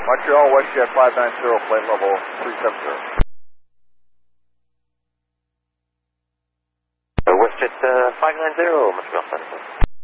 Montreal, WestJet 590, plane level 370. WestJet 590, Montreal 590.